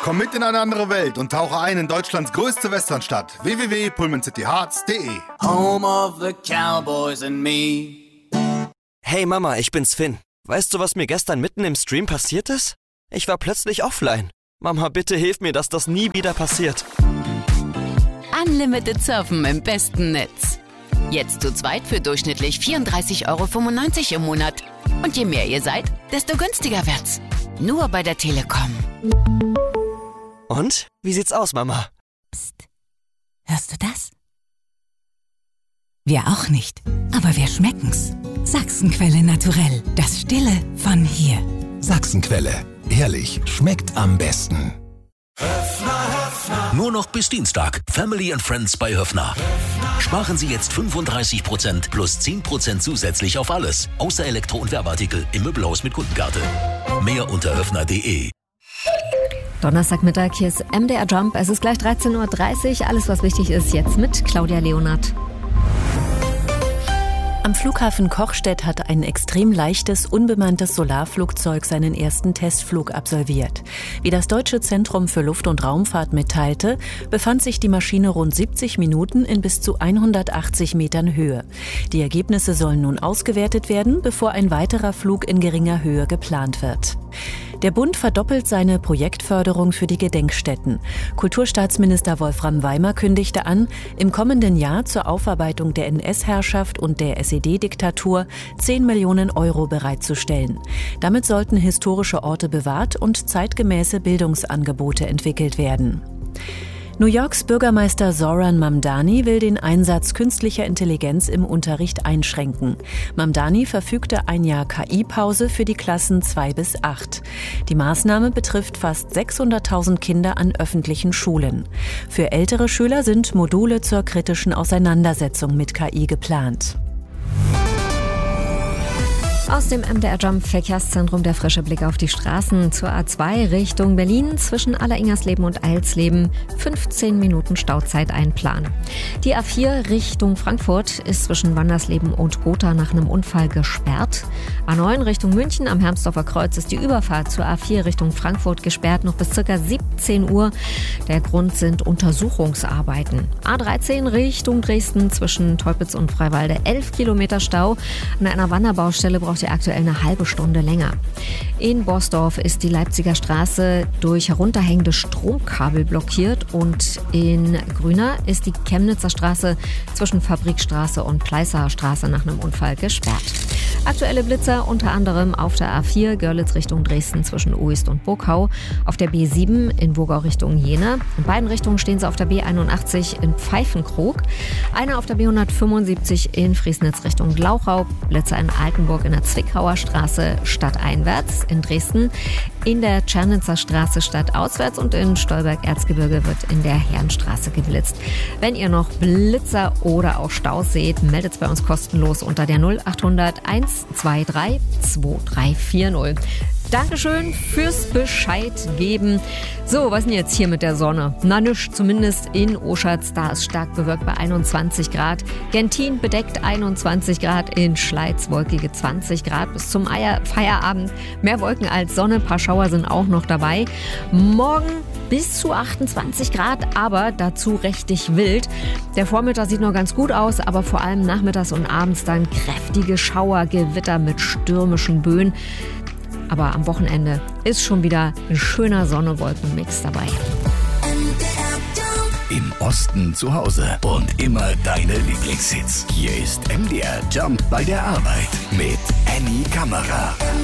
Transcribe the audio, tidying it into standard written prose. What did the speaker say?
Komm mit in eine andere Welt und tauche ein in Deutschlands größte Westernstadt. www.pullmancityhearts.de. Home of the Cowboys and me. Hey Mama, ich bin's Finn. Weißt du, was mir gestern mitten im Stream passiert ist? Ich war plötzlich offline. Mama, bitte hilf mir, dass das nie wieder passiert. Unlimited Surfen im besten Netz. Jetzt zu zweit für durchschnittlich 34,95 € im Monat. Und je mehr ihr seid, desto günstiger wird's. Nur bei der Telekom. Und? Wie sieht's aus, Mama? Psst. Hörst du das? Wir auch nicht. Aber wir schmecken's. Sachsenquelle Naturell. Das Stille von hier. Sachsenquelle. Ehrlich, schmeckt am besten. Nur noch bis Dienstag. Family and Friends bei Höffner. Sparen Sie jetzt 35% plus 10% zusätzlich auf alles. Außer Elektro- und Werbeartikel im Möbelhaus mit Kundenkarte. Mehr unter höffner.de. Donnerstagmittag, hier ist MDR Jump. Es ist gleich 13:30 Uhr. Alles, was wichtig ist, jetzt mit Claudia Leonard. Am Flughafen Kochstedt hat ein extrem leichtes, unbemanntes Solarflugzeug seinen ersten Testflug absolviert. Wie das Deutsche Zentrum für Luft- und Raumfahrt mitteilte, befand sich die Maschine rund 70 Minuten in bis zu 180 Metern Höhe. Die Ergebnisse sollen nun ausgewertet werden, bevor ein weiterer Flug in geringer Höhe geplant wird. Der Bund verdoppelt seine Projektförderung für die Gedenkstätten. Kulturstaatsminister Wolfram Weimer kündigte an, im kommenden Jahr zur Aufarbeitung der NS-Herrschaft und der SED-Diktatur 10 Millionen € bereitzustellen. Damit sollten historische Orte bewahrt und zeitgemäße Bildungsangebote entwickelt werden. New Yorks Bürgermeister Zoran Mamdani will den Einsatz künstlicher Intelligenz im Unterricht einschränken. Mamdani verfügte ein Jahr KI-Pause für die Klassen 2 bis 8. Die Maßnahme betrifft fast 600.000 Kinder an öffentlichen Schulen. Für ältere Schüler sind Module zur kritischen Auseinandersetzung mit KI geplant. Aus dem MDR Jump Verkehrszentrum der frische Blick auf die Straßen zur A2 Richtung Berlin zwischen Alleringhersleben und Eilsleben 15 Minuten Stauzeit einplanen. Die A4 Richtung Frankfurt ist zwischen Wandersleben und Gotha nach einem Unfall gesperrt. A9 Richtung München am Hermsdorfer Kreuz ist die Überfahrt zur A4 Richtung Frankfurt gesperrt, noch bis ca. 17 Uhr. Der Grund sind Untersuchungsarbeiten. A13 Richtung Dresden zwischen Teupitz und Freiwalde 11 Kilometer Stau. An einer Wanderbaustelle braucht ihr aktuell eine halbe Stunde länger. In Borsdorf ist die Leipziger Straße durch herunterhängende Stromkabel blockiert und in Grüner ist die Chemnitzer Straße zwischen Fabrikstraße und Pleißer Straße nach einem Unfall gesperrt. Aktuelle Blitzer unter anderem auf der A4 Görlitz Richtung Dresden zwischen Uist und Burgau, auf der B7 in Wogau Richtung Jena. In beiden Richtungen stehen sie auf der B81 in Pfeifenkrog, einer auf der B175 in Friesnitz Richtung Glauchau, Blitzer in Altenburg in der Zwickauer Straße stadteinwärts in Dresden, in der Tschernitzer Straße stadtauswärts und in Stolberg-Erzgebirge wird in der Herrenstraße geblitzt. Wenn ihr noch Blitzer oder auch Staus seht, meldet es bei uns kostenlos unter der 0800 123 2340. Dankeschön fürs Bescheid geben. So, was ist denn jetzt hier mit der Sonne? Na nichts, zumindest in Oschatz, da ist stark bewölkt bei 21 Grad. Gentin bedeckt 21 Grad, in Schleiz wolkige 20 Grad bis zum Feierabend. Mehr Wolken als Sonne, ein paar Schauer sind auch noch dabei. Morgen bis zu 28 Grad, aber dazu richtig wild. Der Vormittag sieht noch ganz gut aus, aber vor allem nachmittags und abends dann kräftige Schauer, Gewitter mit stürmischen Böen. Aber am Wochenende ist schon wieder ein schöner Sonne-Wolken-Mix dabei. Im Osten zu Hause und immer deine Lieblingshits. Hier ist MDR Jump bei der Arbeit mit Annie Kammerer.